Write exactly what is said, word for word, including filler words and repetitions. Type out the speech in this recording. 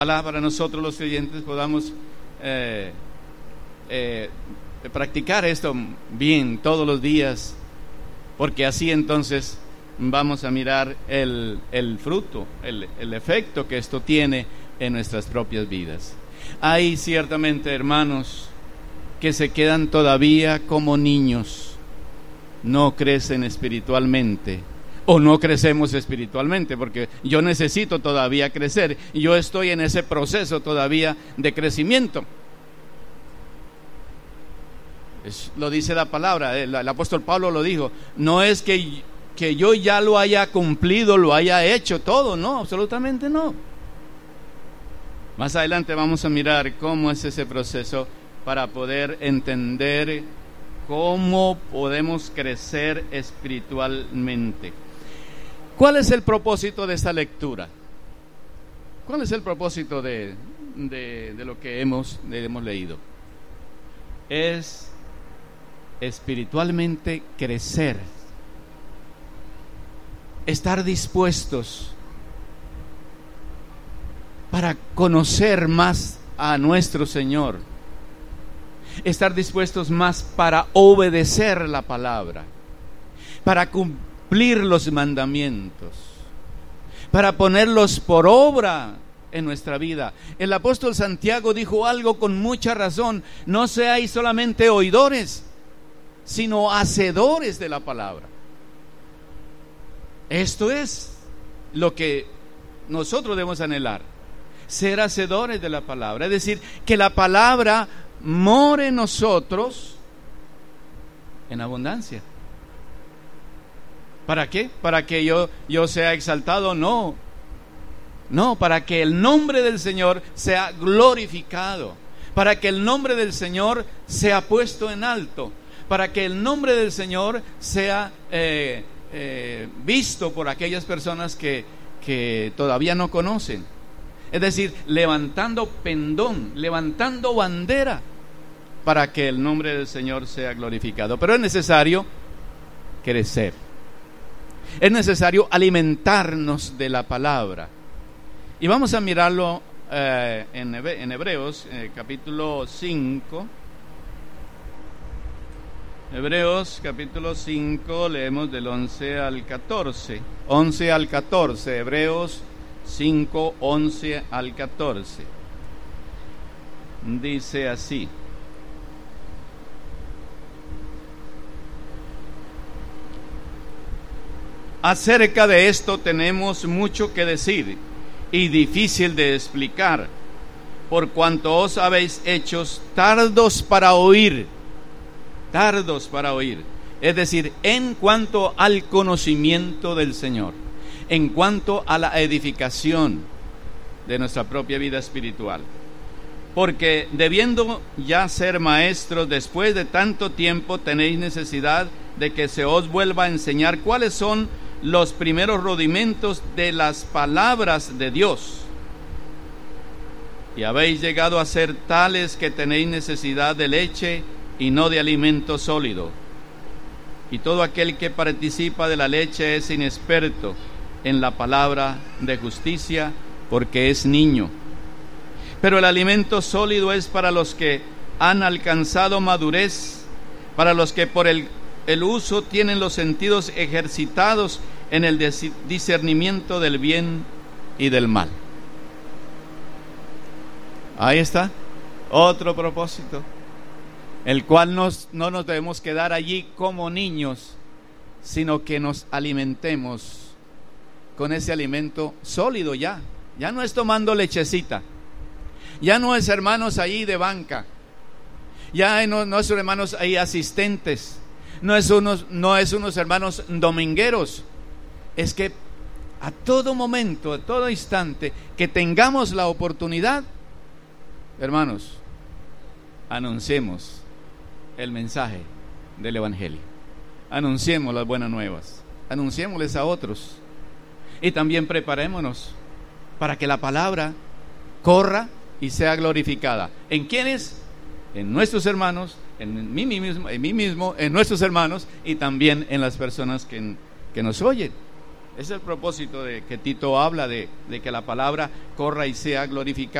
Ojalá para nosotros los creyentes podamos eh, eh, practicar esto bien todos los días, porque así entonces vamos a mirar el, el fruto, el, el efecto que esto tiene en nuestras propias vidas. Hay ciertamente hermanos que se quedan todavía como niños, no crecen espiritualmente, o no crecemos espiritualmente, porque yo necesito todavía crecer, y yo estoy en ese proceso todavía de crecimiento. Es, lo dice la palabra, el, el apóstol Pablo lo dijo, no es que, que yo ya lo haya cumplido, lo haya hecho todo, no, absolutamente no. Más adelante vamos a mirar cómo es ese proceso para poder entender cómo podemos crecer espiritualmente. ¿Cuál es el propósito de esta lectura? ¿Cuál es el propósito de, de, de lo que hemos, de, hemos leído? Es espiritualmente crecer, estar dispuestos para conocer más a nuestro Señor, estar dispuestos más para obedecer la palabra, para cumplir los mandamientos, para ponerlos por obra en nuestra vida. El apóstol Santiago dijo algo con mucha razón: no seáis solamente oidores, sino hacedores de la palabra. Esto es lo que nosotros debemos anhelar, ser hacedores de la palabra, es decir, que la palabra more en nosotros en abundancia. ¿Para qué? ¿Para que yo, yo sea exaltado? No, no, para que el nombre del Señor sea glorificado, para que el nombre del Señor sea puesto en alto, para que el nombre del Señor sea eh, eh, visto por aquellas personas que, que todavía no conocen. Es decir, levantando pendón, levantando bandera, para que el nombre del Señor sea glorificado. Pero es necesario crecer, es necesario alimentarnos de la palabra. Y vamos a mirarlo eh, en, en Hebreos, eh, capítulo cinco. Hebreos capítulo cinco, leemos del once al catorce. once al catorce, Hebreos cinco, once al catorce. Dice así: acerca de esto tenemos mucho que decir y difícil de explicar, por cuanto os habéis hecho tardos para oír, tardos para oír, es decir, en cuanto al conocimiento del Señor, en cuanto a la edificación de nuestra propia vida espiritual. Porque debiendo ya ser maestros después de tanto tiempo, tenéis necesidad de que se os vuelva a enseñar cuáles son los primeros rudimentos de las palabras de Dios. Y habéis llegado a ser tales que tenéis necesidad de leche y no de alimento sólido. Y todo aquel que participa de la leche es inexperto en la palabra de justicia, porque es niño. Pero el alimento sólido es para los que han alcanzado madurez, para los que por el, el uso tienen los sentidos ejercitados en el discernimiento del bien y del mal. Ahí está, otro propósito, el cual nos, no nos debemos quedar allí como niños, sino que nos alimentemos con ese alimento sólido ya. Ya no es tomando lechecita, ya no es hermanos ahí de banca, ya no, no es hermanos ahí asistentes, no es unos, no es unos hermanos domingueros. Es que a todo momento, a todo instante que tengamos la oportunidad, hermanos, anunciemos el mensaje del Evangelio, anunciemos las buenas nuevas, anunciémosles a otros, y también preparémonos para que la palabra corra y sea glorificada. ¿En quiénes? En nuestros hermanos, en mí mismo, en mí mismo, en nuestros hermanos, y también en las personas que, que nos oyen. Es el propósito de que Tito habla de, de que la palabra corra y sea glorificada.